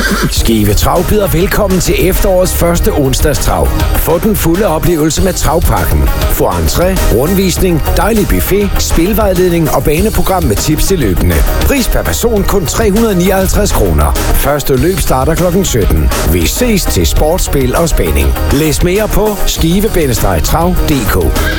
Skive Trav byder velkommen til efterårets første onsdagstrav. Få den fulde oplevelse med travpakken. Få entré, rundvisning, dejlig buffet, spilvejledning og baneprogram med tips til løbende. Pris per person kun 359 kroner. Første løb starter kl. 17. Vi ses til sport, spil og spænding. Læs mere på skive-trav.dk.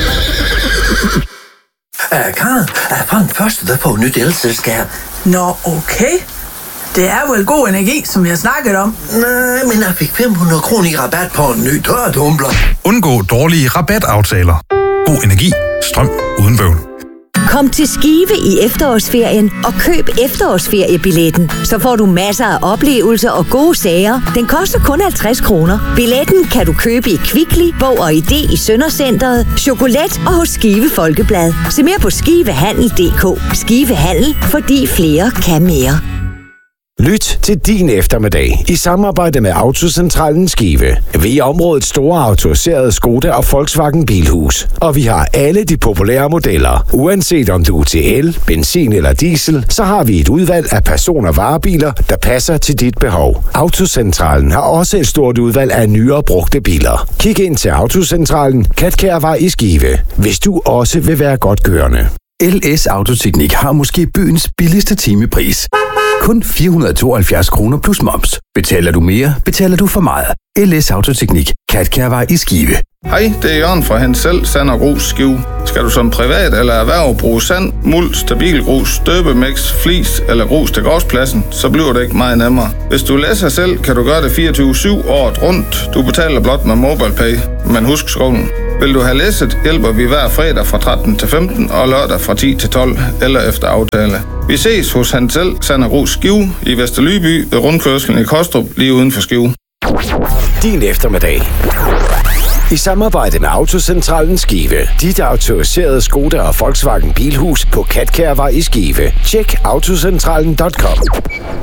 Karen, jeg fandt første, der på et nyt elselskab. Nå, okay. Det er vel god energi, som jeg snakket om. Nej, men jeg fik 500 kroner i rabat på en ny tørretumbler. Undgå dårlige rabataftaler. God energi. Strøm uden bøvl. Kom til Skive i efterårsferien og køb efterårsferiebilletten. Så får du masser af oplevelser og gode sager. Den koster kun 50 kroner. Billetten kan du købe i Kvickly, Bog og Idé i Søndercenteret, Chokolat og hos Skive Folkeblad. Se mere på skivehandel.dk. Skive Handel, fordi flere kan mere. Lyt til din eftermiddag i samarbejde med Autocentralen Skive. Vi er områdets store autoriserede Skoda og Volkswagen Bilhus. Og vi har alle de populære modeller. Uanset om du er til el, benzin eller diesel, så har vi et udvalg af person- og varebiler, der passer til dit behov. Autocentralen har også et stort udvalg af nyere brugte biler. Kig ind til Autocentralen, Katkærvej i Skive, hvis du også vil være godt kørende. LS Autoteknik har måske byens billigste timepris. Kun 472 kroner plus moms. Betaler du mere, betaler du for meget. LS Autoteknik. Katkærvej i Skive. Hej, det er Jørgen fra Hensel Sand og Grus Skive. Skal du som privat eller erhverv bruge sand, muld, stabilgrus, støbemix, flis eller grus til gårdspladsen, så bliver det ikke meget nemmere. Hvis du læser selv, kan du gøre det 24/7 året rundt. Du betaler blot med MobilePay. Men husk skolen. Vil du have læsset, hjælper vi hver fredag fra 13 til 15 og lørdag fra 10 til 12 eller efter aftale. Vi ses hos Hensel Sand og Grus Skive i Vesterlyby ved rundkørslen i Kostrup lige uden for Skive. Din eftermiddag. I samarbejde med Autocentralen Skive. Dit autoriserede Skoda og Volkswagen Bilhus på Katkærvej i Skive. Tjek autocentralen.com.